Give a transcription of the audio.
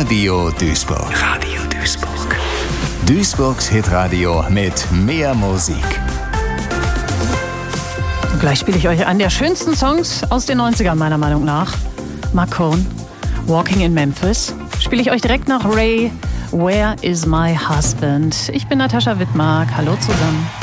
Radio Duisburg. Radio Duisburg. Duisburgs Hitradio mit mehr Musik. Und gleich spiele ich euch einen der schönsten Songs aus den 90ern meiner Meinung nach. Marc Cohn, Walking in Memphis. Spiele ich euch direkt nach Ray, Where is my husband? Ich bin Natascha Wittmark. Hallo zusammen.